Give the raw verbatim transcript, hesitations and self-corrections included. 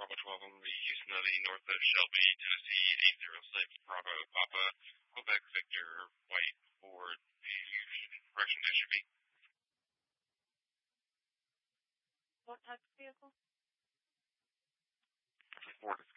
Bravo twelve on the Houston Nutty, Northwest Shelby, Tennessee, eight zero six, Bravo, Papa, Quebec Victor, White, Ford, correction, that should be. What type of vehicle? Ford